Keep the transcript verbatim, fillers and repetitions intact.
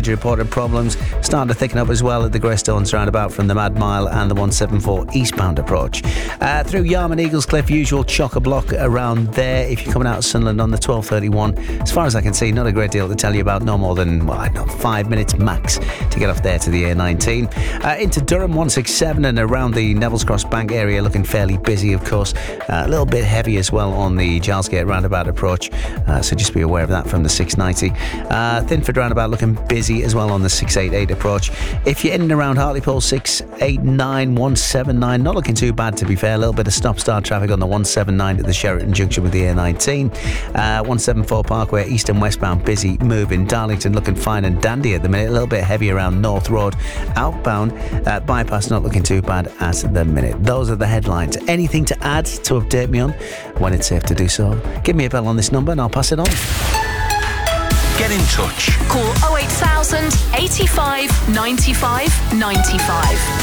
already reported problems. Starting to thicken up as well at the Greystones roundabout from the Mad Mile and the one seventy-four eastbound approach. Uh, through Yarmouth Eagles Cliff, usual chock-a-block around there. If you're coming out of Sunderland on the twelve thirty-one, as far as I can see, not a great deal to tell you about. No more than, well, I don't know, five minutes max to get off there to the A nineteen. Uh, into Durham one sixty-seven and around the Neville's Cross Bank area, looking fairly busy, of course. Uh, a little bit heavy as well on the Gilesgate roundabout approach, uh, so just be aware of that from the six ninety. Uh, Thinford roundabout looking busy as well on the six eighty-eight approach. If you're in and around Hartlepool, six eighty-nine, one seventy-nine, not looking too bad to be fair. A little bit of stop-start traffic on the one seventy-nine at the Sheraton Junction with the A nineteen. Uh, one seventy-four Parkway, east and westbound, busy moving. Darlington looking fine and dandy at the minute. A little bit heavy around North Road. Outbound, uh, bypass not looking too bad at the minute. Those are the headlines. Anything to add to update me on when it's safe to do so? Give me a bell on this number and I'll pass it on. Get in touch. Call oh eight thousand, eighty-five, ninety-five, ninety-five.